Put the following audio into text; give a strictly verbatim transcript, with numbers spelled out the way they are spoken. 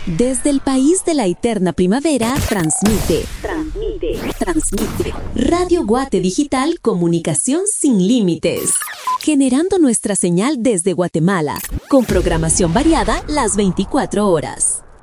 Desde el país de la eterna primavera, transmite, transmite, transmite. Radio Guate Digital, comunicación sin límites. Generando nuestra señal desde Guatemala, con programación variada las veinticuatro horas.